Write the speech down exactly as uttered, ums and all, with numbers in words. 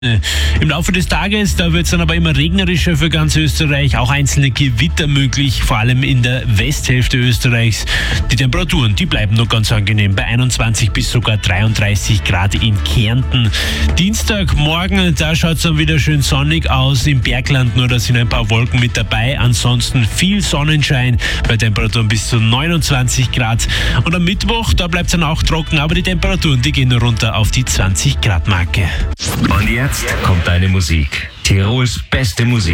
Im Laufe des Tages, da wird es dann aber immer regnerischer für ganz Österreich, auch einzelne Gewitter möglich, vor allem in der Westhälfte Österreichs. Die Temperaturen, die bleiben noch ganz angenehm, bei einundzwanzig bis sogar dreiunddreißig Grad in Kärnten. Dienstagmorgen, da schaut es dann wieder schön sonnig aus, im Bergland nur, da sind ein paar Wolken mit dabei, ansonsten viel Sonnenschein bei Temperaturen bis zu neunundzwanzig Grad. Und am Mittwoch, da bleibt es dann auch trocken, aber die Temperaturen, die gehen runter auf die zwanzig Grad Marke. Und jetzt kommt deine Musik. Tirols beste Musik.